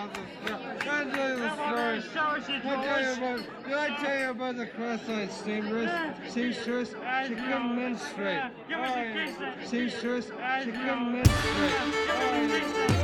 I'll tell you the story. Did I tell you about the cross-eyed seamstress? She couldn't menstruate. Seamstress, she couldn't menstruate.